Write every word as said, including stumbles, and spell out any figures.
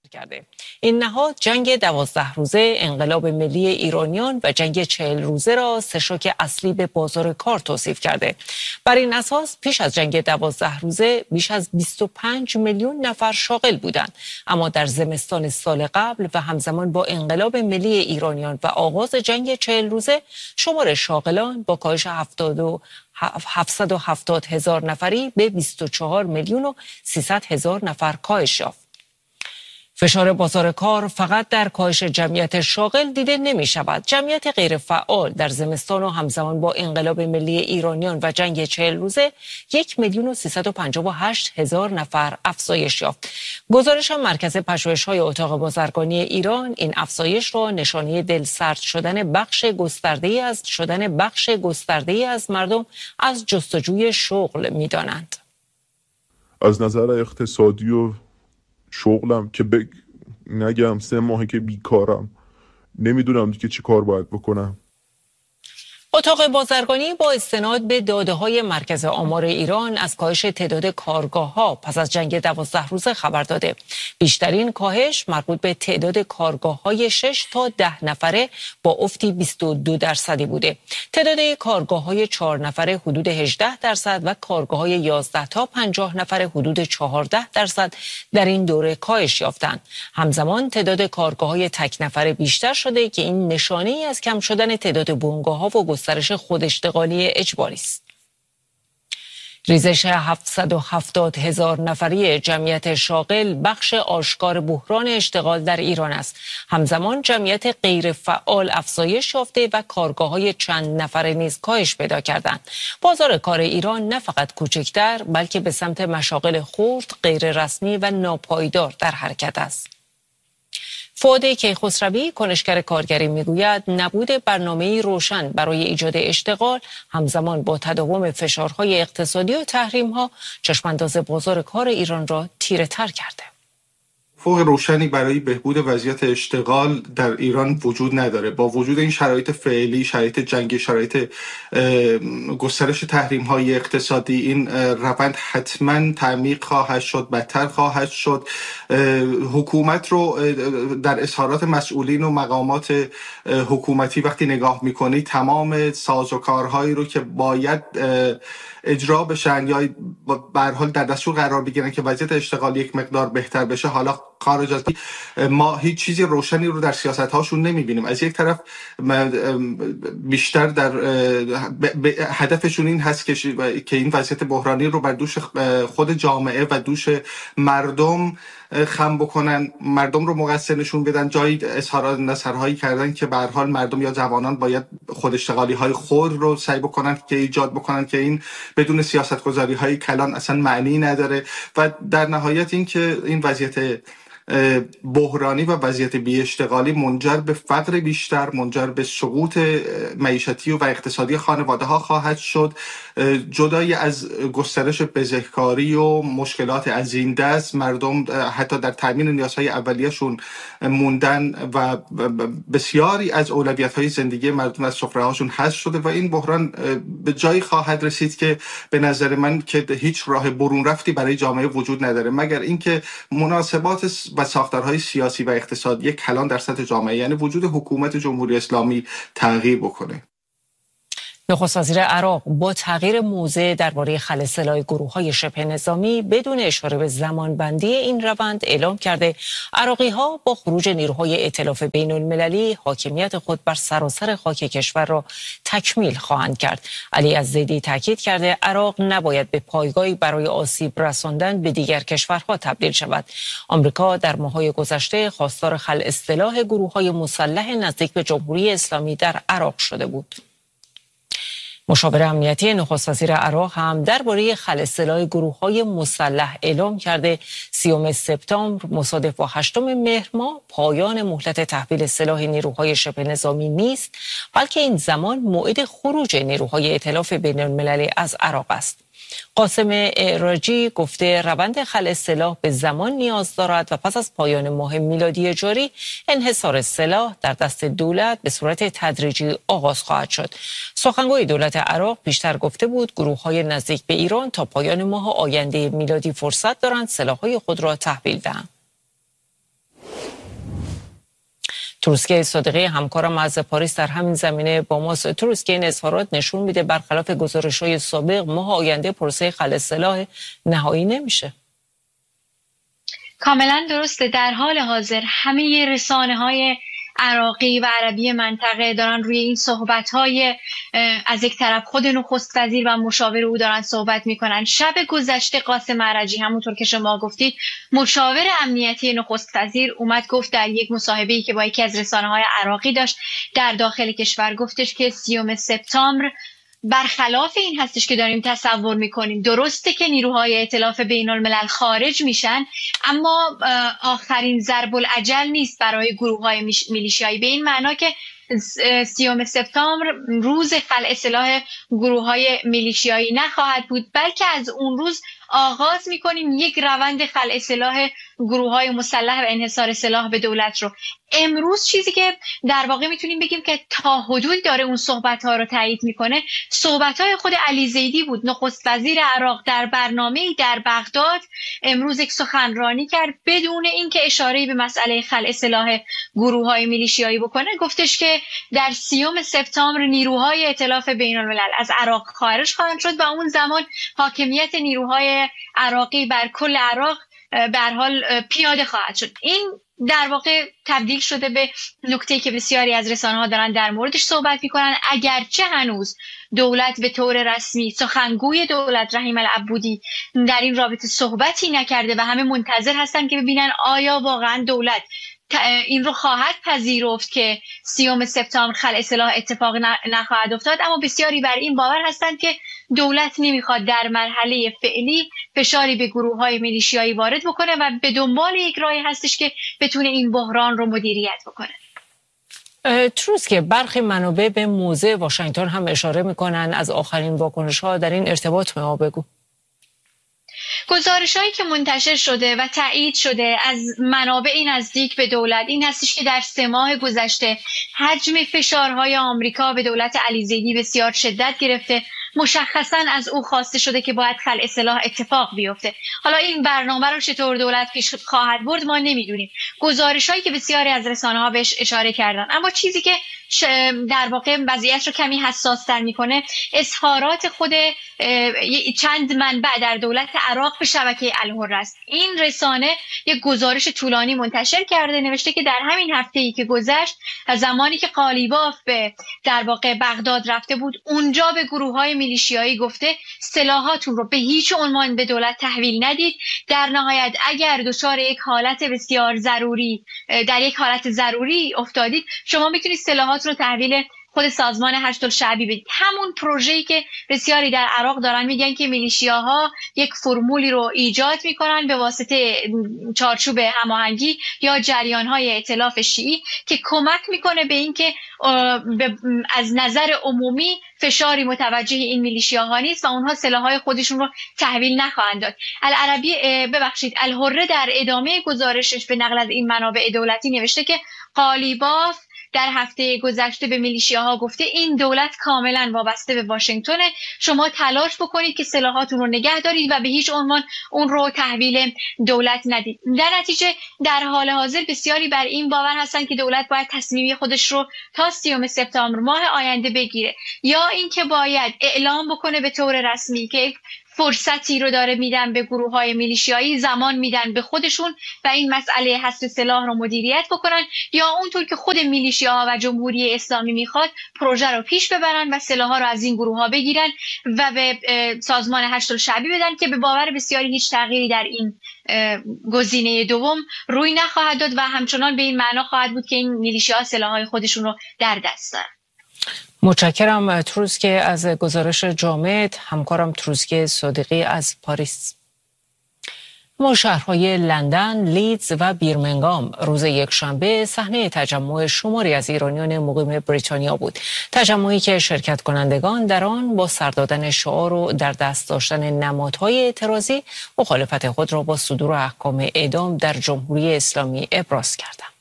کرده. این نهاد جنگ دوازده روزه، انقلاب ملی ایرانیان و جنگ چهل روزه را سه شوک اصلی به بازار کار توصیف کرده. بر این اساس پیش از جنگ دوازده روزه بیش از بیست و پنج میلیون نفر شاغل بودند، اما در زمستان سال قبل و همزمان با انقلاب ملی ایرانیان و آغاز جنگ چهل روزه شمار شاغلان با کاهش هفتصد و هفتاد هزار نفری به بیست و چهار میلیون و سیصد هزار نفر کاهش یافت. فشار بازار کار فقط در کاهش جمعیت شاغل دیده نمی شود. جمعیت غیر فعال در زمستان و همزمان با انقلاب ملی ایرانیان و جنگ چهل روزه یک میلیون و سیصد و پنجاه و هشت هزار نفر افزایش یافت. گزارش مرکز پژوهش‌های اتاق بازرگانی ایران این افزایش را نشانه دلسرد شدن بخش گسترده‌ای از شدن بخش گسترده‌ای از مردم از جستجوی شغل می‌دانند. از نظر اقتصادی و شغلم که بگ... نگم سه ماهه که بیکارم، نمیدونم دیگه چی کار باید بکنم. اتاق بازرگانی با استناد به داده‌های مرکز آمار ایران از کاهش تعداد کارگاه‌ها پس از جنگ دوازده روزه خبر داده. بیشترین کاهش مربوط به تعداد کارگاه‌های شش تا ده نفره با افتی بیست و دو درصدی بوده. تعداد کارگاه‌های چهار نفره حدود هجده درصد و کارگاه‌های یازده تا پنجاه نفره حدود چهارده درصد در این دوره کاهش یافتند. همزمان تعداد کارگاه‌های تک نفره بیشتر شده که این نشانه‌ای از کم شدن تعداد بنگاه‌ها و گسترش خوداشتغالی اجباری است. ریزش هفتصد و هفتاد هزار نفری جمعیت شاغل بخش آشکار بحران اشتغال در ایران است. همزمان جمعیت غیر فعال افزایش یافته و کارگاه‌های چند نفره نیز کاهش پیدا کردند. بازار کار ایران نه فقط کوچکتر بلکه به سمت مشاغل خرد، غیر رسمی و ناپایدار در حرکت است. فؤاد کیخسروی کنشگر کارگری میگوید نبود برنامه‌ای روشن برای ایجاد اشتغال همزمان با تداوم فشارهای اقتصادی و تحریم‌ها چشمانداز بازار کار ایران را تیره‌تر کرده. افق روشنی برای بهبود وضعیت اشتغال در ایران وجود نداره. با وجود این شرایط فعلی، شرایط جنگی، شرایط گسترش تحریم‌های اقتصادی، این روند حتما تعمیق خواهد شد، بدتر خواهد شد. حکومت رو در اظهارات مسئولین و مقامات حکومتی وقتی نگاه می‌کنی تمام سازوکارهایی رو که باید اجرا بشن یا به هر حال در دستور قرار بگیرن که وضعیت اشتغال یک مقدار بهتر بشه، حالا خارج از ما هیچ چیزی روشنی رو در سیاست‌هاشون نمی‌بینیم. از یک طرف بیشتر در هدفشون این هست که این وضعیت بحرانی رو بر دوش خود جامعه و دوش مردم خم بکنن، مردم رو مقصر نشون بدن. جایی اظهارات نظرهایی کردن که به هر حال مردم یا جوانان باید خود اشتغالی های خود رو سعی بکنن که ایجاد بکنن که این بدون سیاستگذاری های کلان اصلا معنی نداره و در نهایت این که این وضعیت بحرانی و وضعیت بی اشتغالی منجر به فقر بیشتر، منجر به سقوط معیشتی و اقتصادی خانواده ها خواهد شد. جدای از گسترش بزهکاری و مشکلات از این دست، مردم حتی در تامین نیازهای اولیه‌شون موندن و بسیاری از اولویت‌های زندگی مردم از سفره‌هاشون حذف شده و این بحران به جایی خواهد رسید که به نظر من که هیچ راه برون رفتی برای جامعه وجود نداره مگر اینکه مناسبات و ساختارهای سیاسی و اقتصادی کلان در سطح جامعه، یعنی وجود حکومت جمهوری اسلامی، تغییر بکنه. نخست وزیر عراق با تغییر موضع درباره خلع سلاح گروه‌های شبه نظامی بدون اشاره به زمانبندی این روند اعلام کرده عراقی‌ها با خروج نیروهای ائتلاف بین‌المللی حاکمیت خود بر سراسر خاک کشور را تکمیل خواهند کرد. علی الزیدی تاکید کرده عراق نباید به پایگاهی برای آسیب رساندن به دیگر کشورها تبدیل شود. آمریکا در ماه‌های گذشته خواستار خلع سلاح گروه‌های مسلح نزدیک به جمهوری اسلامی در عراق شده بود. مشاور امنیتی نخست وزیر عراق هم درباره خلع سلاح گروه‌های مسلح اعلام کرده سیوم سپتامبر مصادف با هشتم مهر ماه پایان مهلت تحویل سلاح نیروهای شبه نظامی نیست، بلکه این زمان موعد خروج نیروهای ائتلاف بین‌المللی از عراق است. قاسم اعراجی گفته روند خلع سلاح به زمان نیاز دارد و پس از پایان ماه میلادی جاری انحصار سلاح در دست دولت به صورت تدریجی آغاز خواهد شد. سخنگوی دولت عراق پیشتر گفته بود گروه‌های نزدیک به ایران تا پایان ماه آینده میلادی فرصت دارند سلاح‌های خود را تحویل دهند. تروسکه صادقی همکارم از پاریس در همین زمینه با ماست. تروسکه این اظهارات نشون میده برخلاف گزارش‌های سابق ماه آینده پروسه خلع سلاح نهایی نمیشه. کاملا درسته. در حال حاضر همه رسانه‌های عراقی و عربی منطقه دارن روی این صحبت‌های از یک طرف خود نخست وزیر و مشاور او دارن صحبت میکنن. شب گذشته قاسم معرجی همونطور که شما گفتید مشاور امنیتی نخست وزیر اومد گفت در یک مصاحبه‌ای که با یکی از رسانه‌های عراقی داشت در داخل کشور گفتش که سیوم سپتامبر برخلاف این هستش که داریم تصور میکنیم. درسته که نیروهای ائتلاف بین الملل خارج میشن اما آخرین ضرب الاجل نیست برای گروه های میلیشیایی، به این معنا که سیوم سپتامبر روز خلع سلاح گروه های میلیشیایی نخواهد بود، بلکه از اون روز آغاز میکنیم یک روند خلع سلاح گروه های مسلح و انحصار سلاح به دولت رو. امروز چیزی که در واقع میتونیم بگیم که تا حدود داره اون صحبت ها رو تایید میکنه صحبت های خود علی زیدی بود. نخست وزیر عراق در برنامه‌ای در بغداد امروز یک سخنرانی کرد بدون اینکه اشاره‌ای به مسئله خلع سلاح گروه های میلیشیایی بکنه. گفتش که در سیوم سپتامبر نیروهای ائتلاف بین الملل از عراق خارج خواهند شد و اون زمان حاکمیت نیروهای عراقی بر کل عراق به هر حال پیاده خواهد شد. این در واقع تبدیل شده به نکته‌ای که بسیاری از رسانه‌ها دارن در موردش صحبت می‌کنن. اگرچه هنوز دولت به طور رسمی سخنگوی دولت رحیم العبودی در این رابطه صحبتی نکرده و همه منتظر هستن که ببینن آیا واقعا دولت این رو خواهد پذیرفت که سیوم سپتامبر خلع سلاح اتفاق نخواهد افتاد، اما بسیاری بر این باور هستند که دولت نمیخواد در مرحله فعلی فشاری به گروه‌های میلیشیایی وارد بکنه و به دنبال یک راهی هستش که بتونه این بحران رو مدیریت بکنه. تروسکه برخی منابع به موضع واشنگتن هم اشاره میکنن. از آخرین واکنش‌ها در این ارتباط به ما بگو. گزارش‌هایی که منتشر شده و تایید شده از منابع نزدیک به دولت این هستش که در سه ماه گذشته حجم فشارهای آمریکا به دولت علی زیدی بسیار شدت گرفته. مشخصاً از او خواسته شده که باید خلع سلاح اتفاق بیفته. حالا این برنامه رو چطور دولت پیش خواهد برد ما نمیدونیم. گذارش‌هایی که بسیاری از رسانه‌ها بهش اشاره کردن، اما چیزی که در واقع وضعیت رو کمی حساس‌تر میکنه اظهارات خود چند منبع در دولت عراق به شبکه الحر است. این رسانه یک گزارش طولانی منتشر کرده، نوشته که در همین هفته‌ای که گذشت زمانی که قالیباف به در واقع بغداد رفته بود اونجا به گروه‌های میلیشیایی گفته سلاحاتون رو به هیچ عنوان به دولت تحویل ندید. در نهایت اگر دچار یک حالت بسیار ضروری در یک حالت ضروری افتادید شما میتونید سلاحات رو تحویل خود سازمان هشت‌الشعبی بدید. همون پروژه‌ای که بسیاری در عراق دارن میگن که میلیشیاها یک فرمولی رو ایجاد میکنن به واسطه چارچوب هماهنگی یا جریان‌های ائتلاف شیعی که کمک میکنه به اینکه از نظر عمومی فشاری متوجه این میلیشیاها نیست و اونها سلاح‌های خودشون رو تحویل نخواهند داد. العربی ببخشید الحره در ادامه گزارشش به نقل از این منابع دولتی نوشته که قالیباف در هفته گذشته به میلیشیاها گفته این دولت کاملا وابسته به واشنگتن، شما تلاش بکنید که سلاحاتون رو نگه دارید و به هیچ عنوان اون رو تحویل دولت ندید. در نتیجه در حال حاضر بسیاری بر این باور هستن که دولت باید تصمیمی خودش رو تا سیوم سپتامبر ماه آینده بگیره یا اینکه باید اعلام بکنه به طور رسمی که فرصتی رو داره میدن به گروه‌های میلیشیایی، زمان میدن به خودشون و این مسئله حصر سلاح رو مدیریت بکنن، یا اونطور که خود میلیشیاها و جمهوری اسلامی میخواد پروژه رو پیش ببرن و سلاح‌ها رو از این گروه‌ها بگیرن و به سازمان هشت‌الشعبی بدن که به باور بسیاری هیچ تغییری در این گزینه دوم روی نخواهد داد و همچنان به این معنا خواهد بود که این میلیشیاها سلاح‌های خودشون رو در دست دارن. متشکرم تروسکه از گزارش جامعت. همکارم تروسکه صادقی از پاریس. ما شهرهای لندن، لیدز و بیرمنگام روز یکشنبه صحنه تجمع شماری از ایرانیان مقیم بریتانیا بود. تجمعی که شرکت کنندگان در آن با سر دادن شعار و در دست داشتن نمادهای اعتراضی مخالفت خود را با صدور احکام اعدام در جمهوری اسلامی ابراز کردند.